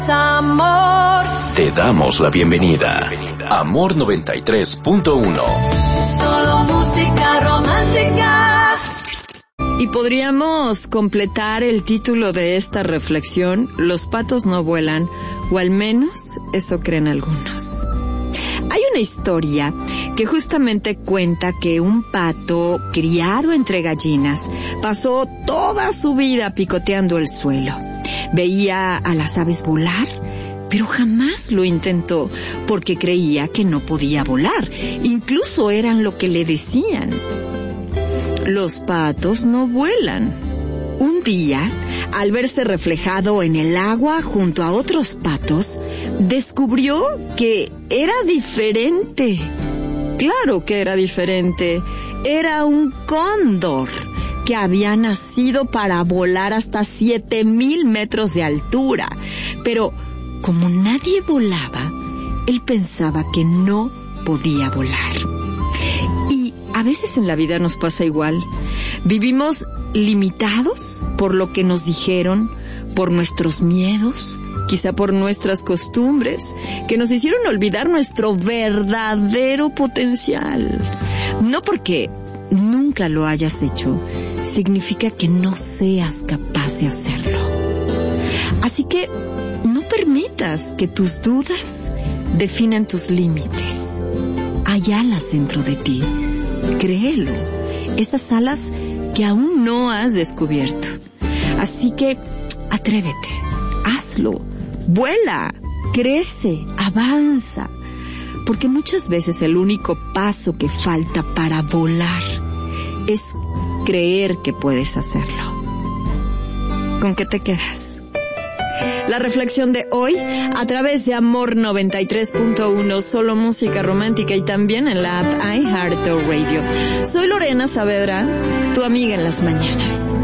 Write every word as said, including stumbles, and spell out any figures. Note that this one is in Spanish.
Amor. Te damos la bienvenida. Amor noventa y tres punto uno. Solo música romántica. Y podríamos completar el título de esta reflexión: los patos no vuelan, o al menos eso creen algunos. Hay una historia que justamente cuenta que un pato criado entre gallinas pasó toda su vida picoteando el suelo. Veía a las aves volar, pero jamás lo intentó porque creía que no podía volar. Incluso eran lo que le decían: los patos no vuelan. Un día, al verse reflejado en el agua junto a otros patos, descubrió que era diferente. Claro que era diferente. Era un cóndor que había nacido para volar hasta siete mil metros de altura. Pero como nadie volaba, él pensaba que no podía volar. Y a veces en la vida nos pasa igual. Vivimos limitados por lo que nos dijeron, por nuestros miedos, quizá por nuestras costumbres, que nos hicieron olvidar nuestro verdadero potencial. No porque nunca lo hayas hecho, significa que no seas capaz de hacerlo. Así que no permitas que tus dudas definan tus límites. Hay alas dentro de ti. Créelo. Esas alas que aún no has descubierto. Así que atrévete. Hazlo. Vuela. Crece. Avanza. Porque muchas veces el único paso que falta para volar es creer que puedes hacerlo. ¿Con qué te quedas? La reflexión de hoy a través de Amor noventa y tres punto uno, solo música romántica, y también en la app iHeartRadio. Soy Lorena Saavedra, tu amiga en las mañanas.